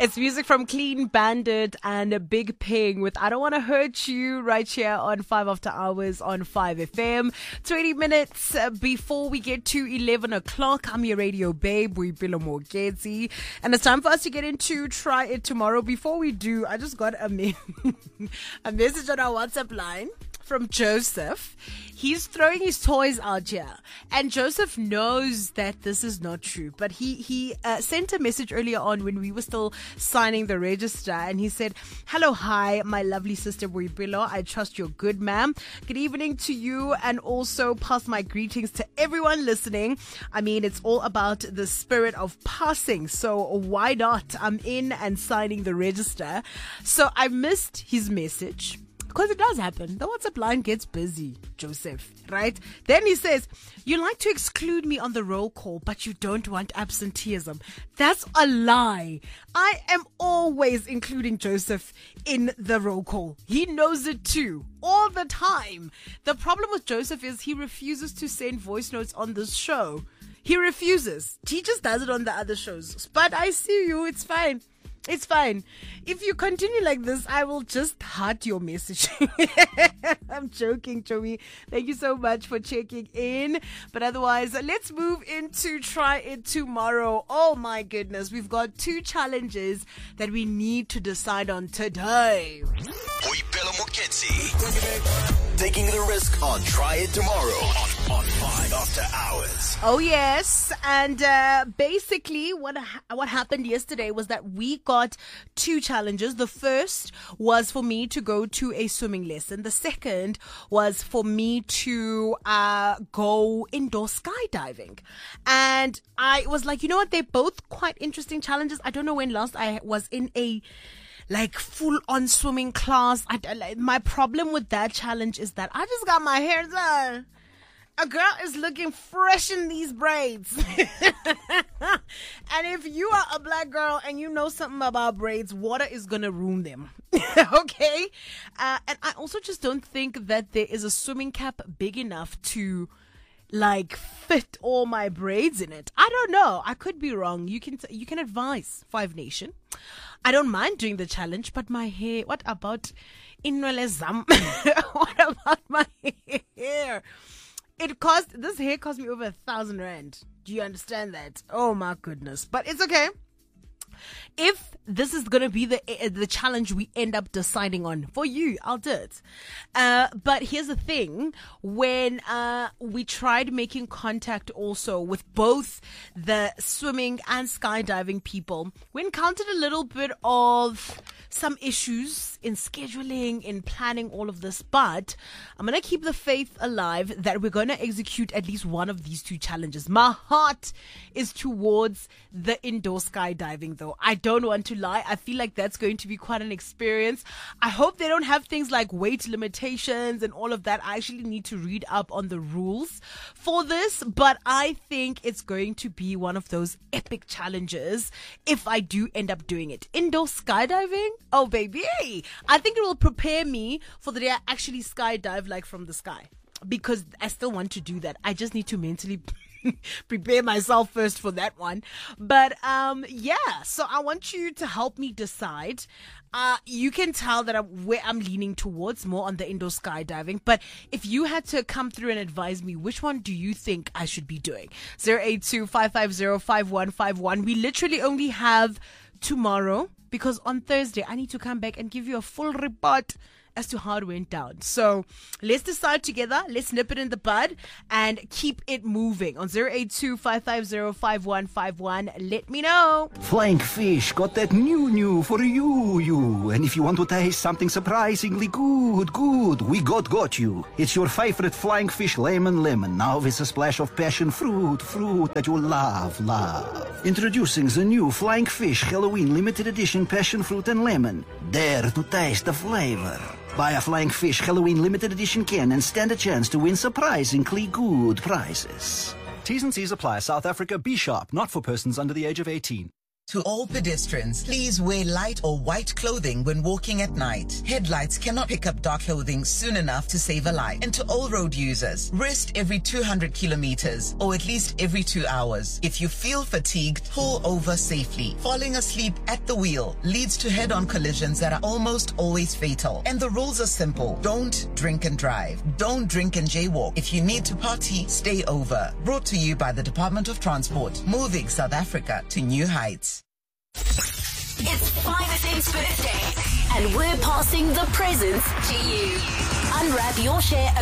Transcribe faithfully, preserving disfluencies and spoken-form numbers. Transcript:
It's music from Clean Bandit and Big Ping with I Don't Want to Hurt You right here on five After Hours on five F M. twenty minutes before we get to eleven o'clock. I'm your radio babe, Boipelo Mogezi. And it's time for us to get into Try It Tomorrow. Before we do, I just got a, me- a message on our WhatsApp line from Joseph. He's throwing his toys out here, and Joseph knows that this is not true, but he he uh, sent a message earlier on when we were still signing the register, and he said, hello, hi, my lovely sister Boipelo. I trust you're good, ma'am. Good evening to you, and also pass my greetings to everyone listening. I mean, it's all about the spirit of passing, so why not? I'm in and signing the register. So I missed his message. Because it does happen. The WhatsApp line gets busy, Joseph, right? Then he says, you like to exclude me on the roll call, but you don't want absenteeism. That's a lie. I am always including Joseph in the roll call. He knows it too, all the time. The problem with Joseph is he refuses to send voice notes on this show. He refuses. He just does it on the other shows. But I see you. It's fine. It's fine. If you continue like this, I will just heart your message. I'm joking, Joey. Thank you so much for checking in. But otherwise, let's move into Try It Tomorrow. Oh my goodness. We've got two challenges that we need to decide on today. Boipelo Mogezi. Taking the risk on Try It Tomorrow on, on five After Hours. Oh yes, and uh, basically what ha- what happened yesterday was that we got two challenges. The first was for me to go to a swimming lesson. The second was for me to uh, go indoor skydiving. And I was like, you know what? They're both quite interesting challenges. I don't know when last I was in a like full on swimming class. I, I, my problem with that challenge is that I just got my hair done. A girl is looking fresh in these braids. And if you are a black girl and you know something about braids, water is going to ruin them. Okay? Uh, and I also just don't think that there is a swimming cap big enough to like fit all my braids in it. I don't know. I could be wrong. You can t- you can advise Five Nation. I don't mind doing the challenge, but my hair, what about Inwele Zam? What about my hair? It cost, this hair cost me over a thousand rand. Do you understand that? Oh my goodness. But it's okay. If this is going to be the the challenge we end up deciding on for you, I'll do it. Uh, but here's the thing. When uh, we tried making contact also with both the swimming and skydiving people, we encountered a little bit of some issues in scheduling, in planning all of this. But I'm going to keep the faith alive that we're going to execute at least one of these two challenges. My heart is towards the indoor skydiving, though. I don't want to lie. I feel like that's going to be quite an experience. I hope they don't have things like weight limitations and all of that. I actually need to read up on the rules for this, but I think it's going to be one of those epic challenges if I do end up doing it. Indoor skydiving? Oh, baby. I think it will prepare me for the day I actually skydive like from the sky, because I still want to do that. I just need to mentally prepare myself first for that one. But um yeah, so I want you to help me decide. Uh you can tell that I'm where I'm leaning towards, more on the indoor skydiving. But if you had to come through and advise me, which one do you think I should be doing? zero eight two, five five zero, five one five one. We literally only have tomorrow, because on Thursday I need to come back and give you a full report as to how it went down. So let's decide together. Let's nip it in the bud and keep it moving. On zero eight two, five five zero, five one five one, let me know. Flying Fish got that new new for you, you. And if you want to taste something surprisingly good, good, we got got you. It's your favorite Flying Fish lemon lemon, now with a splash of passion fruit, fruit that you love, love. Introducing the new Flying Fish Halloween limited edition passion fruit and lemon. Dare to taste the flavor. Buy a Flying Fish Halloween limited edition can and stand a chance to win surprisingly good prizes. T's and C's apply. South Africa, be sharp, not for persons under the age of eighteen. To all pedestrians, please wear light or white clothing when walking at night. Headlights cannot pick up dark clothing soon enough to save a life. And to all road users, rest every two hundred kilometers or at least every two hours. If you feel fatigued, pull over safely. Falling asleep at the wheel leads to head-on collisions that are almost always fatal. And the rules are simple. Don't drink and drive. Don't drink and jaywalk. If you need to party, stay over. Brought to you by the Department of Transport, moving South Africa to new heights. It's five F M's birthday, and we're passing the presents to you. Unwrap your share